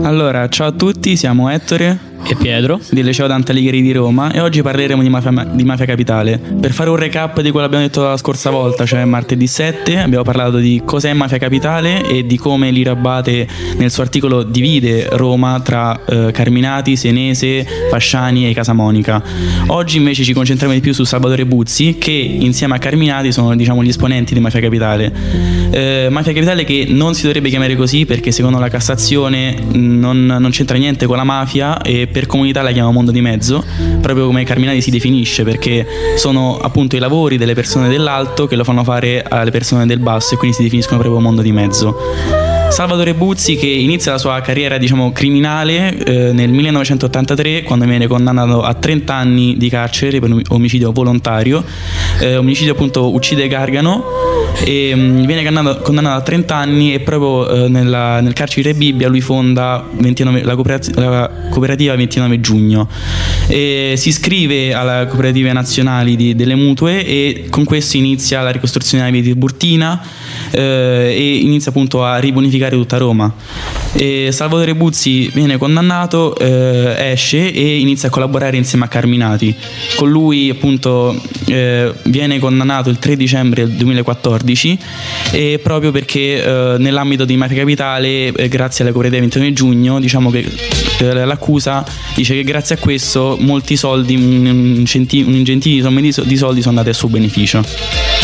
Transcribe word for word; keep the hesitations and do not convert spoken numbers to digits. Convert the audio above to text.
Allora, ciao a tutti, siamo Ettore e Pietro del Liceo Dante Alighieri di Roma e oggi parleremo di Mafia, di Mafia Capitale. Per fare un recap di quello che abbiamo detto la scorsa volta, cioè martedì sette, abbiamo parlato di cos'è Mafia Capitale e di come Lira Abbate nel suo articolo divide Roma tra eh, Carminati, Senese, Fasciani e Casamonica. Oggi invece ci concentriamo di più su Salvatore Buzzi, che insieme a Carminati sono, diciamo, gli esponenti di Mafia Capitale. Eh, Mafia Capitale che non si dovrebbe chiamare così perché secondo la Cassazione non, non c'entra niente con la mafia e per comunità la chiama mondo di mezzo, proprio come Carminati si definisce, perché sono appunto i lavori delle persone dell'alto che lo fanno fare alle persone del basso e quindi si definiscono proprio mondo di mezzo. Salvatore Buzzi, che inizia la sua carriera, diciamo, criminale eh, nel millenovecentottantatré, quando viene condannato a trenta anni di carcere per omicidio volontario. eh, omicidio appunto uccide Gargano e mh, viene condannato, condannato a trenta anni e proprio eh, nella, nel carcere di Rebibbia lui fonda ventinove, la, cooperaz- la cooperativa ventinove giugno e si iscrive alla cooperative nazionali di, delle mutue e con questo inizia la ricostruzione della via di Tiburtina eh, e inizia appunto a ribonificare tutta Roma. E Salvatore Buzzi viene condannato, eh, esce e inizia a collaborare insieme a Carminati. Con lui appunto eh, viene condannato il tre dicembre del duemilaquattordici e proprio perché eh, nell'ambito di Mafia Capitale, eh, grazie alla cooperativa ventinove giugno, diciamo che eh, l'accusa dice che grazie a questo molti soldi, un incentivo, un incentivo di soldi sono andati a suo beneficio.